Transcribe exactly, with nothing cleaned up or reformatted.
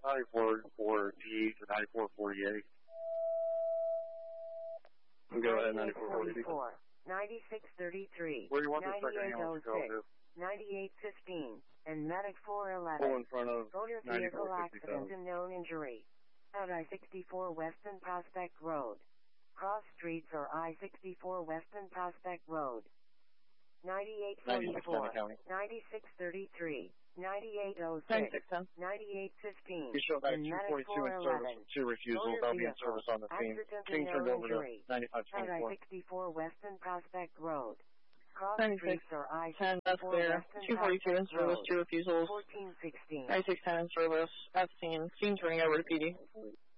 ninety-four for D to ninety-four forty-eight. Go ahead, ninety-four forty-four. ninety-six thirty-three. Where do you want the second ambulance to go to? ninety-eight fifteen, and medic four eleven. Pull in front of Motor vehicle accident and known injury. At I sixty-four Weston Prospect Road. Cross streets or I sixty-four Weston Prospect Road. ninety-eight forty-four, ninety-six thirty-three, ninety-eight oh six, ninety-eight fifteen, you show back two forty-two in service with two refusals. They'll be in service on the scene. Being turned over to ninety-five twenty-four. At I sixty-four Weston Prospect Road. Cross ninety-six streets or I ten, that's clear. two forty-two in service, two refusals. fourteen sixteen. ninety-six ten in service, that's scene. Scene turning over to P D.